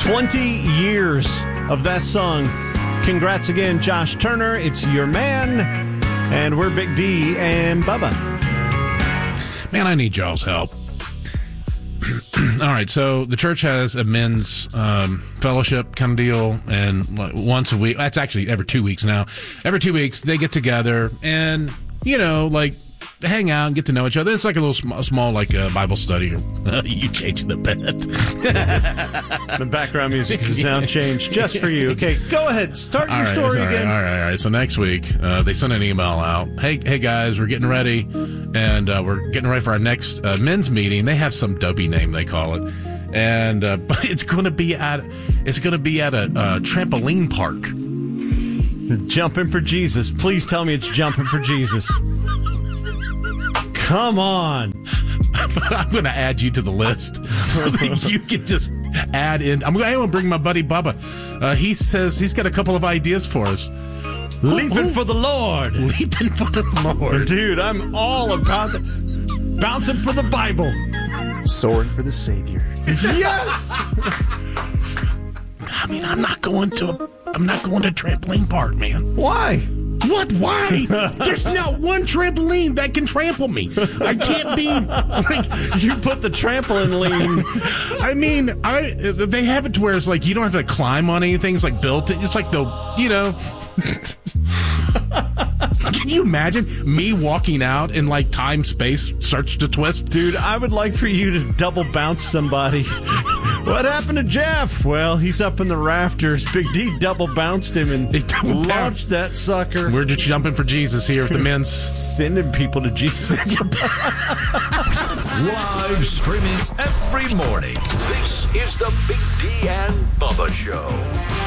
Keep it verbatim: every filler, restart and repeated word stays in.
twenty years of that song. Congrats again, Josh Turner. It's your man. And we're Big D and Bubba. Man, I need y'all's help. All right, so the church has a men's um, fellowship kind of deal, and like, once a week, that's actually every two weeks now. Every two weeks, they get together and, you know, like, hang out and get to know each other. It's like a little small, small like uh, Bible study. You changed the bed. The background music has now changed just for you. Okay, go ahead. Start your all right, story all right, again. All right, all right. So next week, uh, they sent an email out. Hey, hey guys, we're getting ready, and uh, we're getting ready for our next uh, men's meeting. They have some dubby name they call it, and uh, but it's going to be at it's going to be at a, a trampoline park. Jumping for Jesus. Please tell me it's jumping for Jesus. Come on. I'm going to add you to the list so that you can just add in. I'm going to bring my buddy Bubba. Uh, he says he's got a couple of ideas for us. Leaping for the Lord. Leaping for the Lord. Dude, I'm all about it. Bouncing for the Bible. Soaring for the Savior. Yes. I mean, I'm not going to a, I'm not going to a trampoline park, man. Why? What? Why? There's not one trampoline that can trample me. I can't be like you put the trampoline lean. I mean, I they have it to where it's like you don't have to climb on anything. It's like built. It's like the you know. Can you imagine me walking out and like time space starts to twist? Dude, I would like for you to double bounce somebody. What happened to Jeff? Well, he's up in the rafters. Big D double bounced him and He double launched bounced. that sucker. We're just jumping for Jesus here with the men's. Sending people to Jesus. Live streaming every morning. This is the Big D and Bubba Show.